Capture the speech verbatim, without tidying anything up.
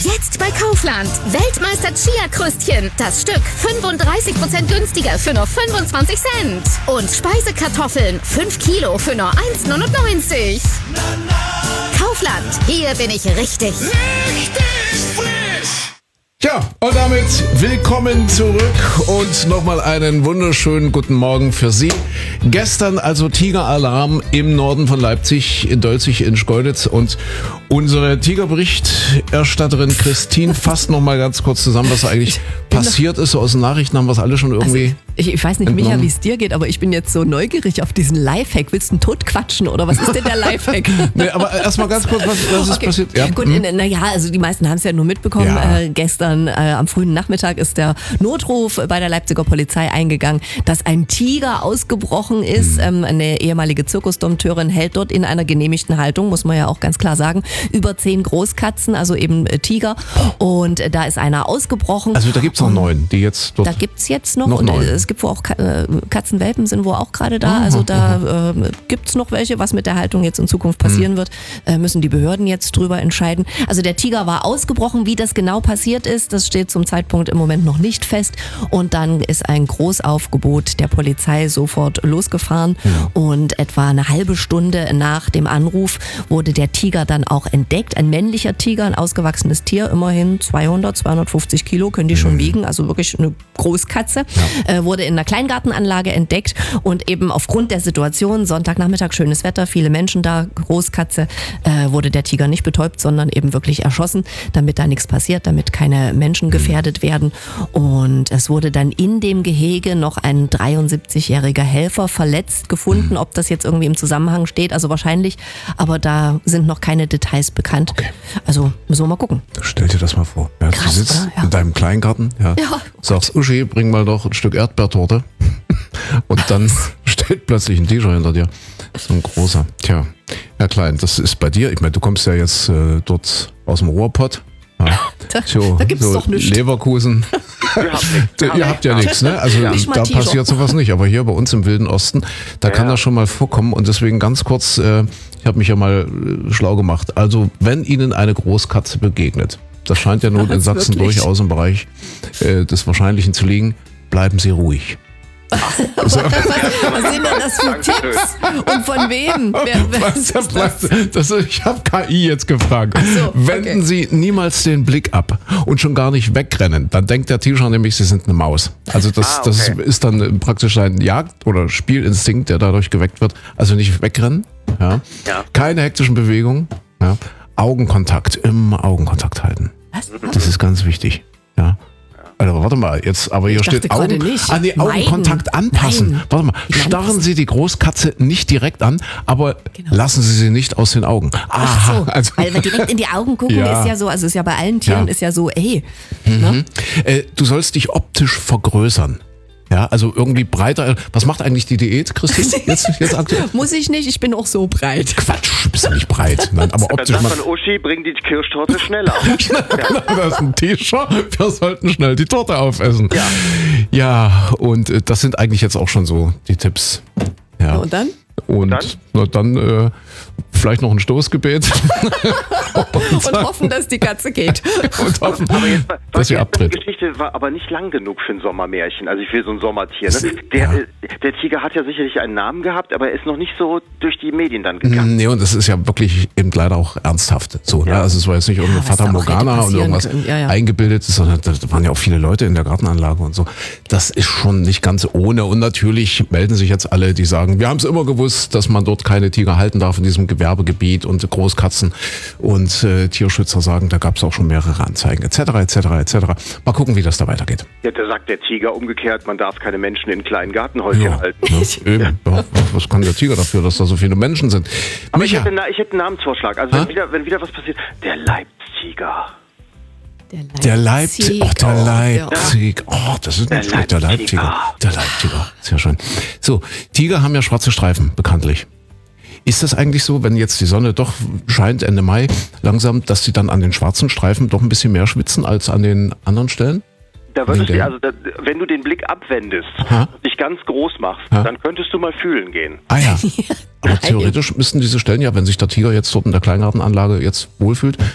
Jetzt bei Kaufland. Weltmeister Chia-Kröstchen. Das Stück fünfunddreißig Prozent günstiger für nur fünfundzwanzig Cent. Und Speisekartoffeln fünf Kilo für nur eins neunundneunzig. Kaufland. Hier bin ich richtig. Richtig frisch! Ja, und damit willkommen zurück und nochmal einen wunderschönen guten Morgen für Sie. Gestern also Tigeralarm im Norden von Leipzig, in Dolzig, in Schkeuditz, und unsere Tigerberichterstatterin Christine fasst nochmal ganz kurz zusammen, was eigentlich passiert ist. So aus den Nachrichten haben wir es alle schon irgendwie also, ich, ich weiß nicht, entnommen. Micha, wie es dir geht, aber ich bin jetzt so neugierig auf diesen Lifehack. Willst du ihn totquatschen oder was ist denn der Lifehack? Nee, aber erstmal ganz kurz, was, was ist okay. passiert? Ja. Gut, hm? naja, also die meisten haben es ja nur mitbekommen. Ja. Äh, gestern äh, am frühen Nachmittag ist der Notruf bei der Leipziger Polizei eingegangen, dass ein Tiger ausgebrochen ist. Hm. Ähm, eine ehemalige Zirkusdompteurin hält dort in einer genehmigten Haltung, muss man ja auch ganz klar sagen, über zehn Großkatzen, also eben äh, Tiger. Und äh, da ist einer ausgebrochen. Also da gibt es noch neun, die jetzt dort... Da gibt es jetzt noch, noch und neun. äh, es gibt wohl auch Ka- äh, Katzenwelpen sind wohl auch gerade da. Also da äh, gibt es noch welche. Was mit der Haltung jetzt in Zukunft passieren mhm. wird, äh, müssen die Behörden jetzt drüber entscheiden. Also der Tiger war ausgebrochen. Wie das genau passiert ist, das steht zum Zeitpunkt im Moment noch nicht fest. Und dann ist ein Großaufgebot der Polizei sofort losgefahren. Ja. Und etwa eine halbe Stunde nach dem Anruf wurde der Tiger dann auch entdeckt. Ein männlicher Tiger, ein ausgewachsenes Tier, immerhin zweihundert, zweihundertfünfzig Kilo können die schon mhm. wiegen. Also wirklich eine Großkatze. Ja. Äh, wurde in einer Kleingartenanlage entdeckt und eben aufgrund der Situation, Sonntagnachmittag, schönes Wetter, viele Menschen da, Großkatze, äh, wurde der Tiger nicht betäubt, sondern eben wirklich erschossen, damit da nichts passiert, damit keine Menschen gefährdet werden. Und es wurde dann in dem Gehege noch ein dreiundsiebzigjähriger Helfer verletzt gefunden. Ob das jetzt irgendwie im Zusammenhang steht, also wahrscheinlich, aber da sind noch keine Details bekannt. Okay. Also müssen wir mal gucken. Stell dir das mal vor. Ja, Krass, du sitzt ja. in deinem Kleingarten, ja, Ja. sagst, Uschi, bring mal doch ein Stück Erdbeertorte. Und dann steht plötzlich ein Tiger hinter dir. So ein großer. Tja, Herr Klein, das ist bei dir. Ich meine, du kommst ja jetzt äh, dort aus dem Ruhrpott. Ja. Da, so, da gibt's so doch nichts. Leverkusen. Wir Ihr habt ja nichts, ne? Also Ja. Nicht mal da Tiger. passiert sowas nicht. Aber hier bei uns im Wilden Osten, da kann Ja. das schon mal vorkommen. Und deswegen ganz kurz, äh, ich habe mich ja mal äh, schlau gemacht. Also wenn Ihnen eine Großkatze begegnet, das scheint ja nun in Was, Sachsen wirklich? durchaus im Bereich äh, des Wahrscheinlichen zu liegen, bleiben Sie ruhig. So. Was sind denn das für Tipps? Und von wem? Wer, wer Was, ist das? das, das, ich habe K I jetzt gefragt. so, Wenden okay. Sie niemals den Blick ab und schon gar nicht wegrennen. Dann denkt der Tiger nämlich, Sie sind eine Maus. Also das, Ah, das okay. ist dann praktisch ein Jagd- oder Spielinstinkt, der dadurch geweckt wird. Also nicht wegrennen. Ja. Ja. Keine hektischen Bewegungen. Ja. Augenkontakt. Immer Augenkontakt halten. Was? Das ist ganz wichtig. Ja. Also warte mal, jetzt, aber hier Ich steht dachte gerade Augen, nicht. ah, nee, Meiden. Augenkontakt anpassen. Nein. Warte mal, Nein, starren das- Sie die Großkatze nicht direkt an, aber Genau. lassen Sie sie nicht aus den Augen. Ach Aha, so, also, weil wir direkt in die Augen gucken, Ja. ist ja so, also ist ja bei allen Tieren, Ja. ist ja so, ey. Ne? äh, du sollst dich optisch vergrößern. Ja, also irgendwie breiter. Was macht eigentlich die Diät, Christine? Jetzt, jetzt aktuell? Muss ich nicht, ich bin auch so breit. Quatsch, bist ja nicht breit. Nein, aber Dann optisch sagt mal. man, Uschi, bring die Kirschtorte schneller. Das ist ein T-Shirt. Wir sollten schnell die Torte aufessen. Ja. Ja, und äh, das sind eigentlich jetzt auch schon so die Tipps. Ja. Und dann? Und dann? na, dann äh, vielleicht noch ein Stoßgebet Und hoffen, dass die Katze geht. und hoffen, Aber jetzt, war- dass sie die abtritt. Geschichte war aber nicht lang genug für ein Sommermärchen, also für so ein Sommertier. Ne? Der, äh, der Tiger hat ja sicherlich einen Namen gehabt, aber er ist noch nicht so durch die Medien dann gegangen. Nee, und das ist ja wirklich eben leider auch ernsthaft so. Ne? Ja. Also es war jetzt nicht irgendeine was da Fata auch hätte Morgana und passieren irgendwas können. Ja, ja. eingebildet, sondern da waren ja auch viele Leute in der Gartenanlage und so. Das ist schon nicht ganz ohne. Und natürlich melden sich jetzt alle, die sagen, wir haben es immer gewusst, dass man dort keine Tiger halten darf in diesem Gewerbegebiet und Großkatzen. Und äh, Tierschützer sagen, da gab es auch schon mehrere Anzeigen, et cetera, et cetera, et cetera. Mal gucken, wie das da weitergeht. Ja, da sagt der Tiger umgekehrt, man darf keine Menschen in kleinen Gartenhäuschen Ja, halten. ne, eben, ja. Was kann der Tiger dafür, dass da so viele Menschen sind? Aber ich Micha, hätte, na- ich hätte einen Namensvorschlag. Also Ha? wenn wieder, wenn wieder was passiert, der Leipziger. der Leipzig, ach, der Oh, Leipzig, oh, das ist Der nicht schlecht, der Leipziger. Leipziger, der Leipziger, sehr schön. So, Tiger haben ja schwarze Streifen, bekanntlich. Ist das eigentlich so, wenn jetzt die Sonne doch scheint Ende Mai langsam, dass sie dann an den schwarzen Streifen doch ein bisschen mehr schwitzen als an den anderen Stellen? Da würdest Wegen du, also da, wenn du den Blick abwendest, Ha? dich ganz groß machst, Ha? dann könntest du mal fühlen gehen. Ah ja. Aber theoretisch müssten diese Stellen ja, wenn sich der Tiger jetzt dort in der Kleingartenanlage jetzt wohlfühlt,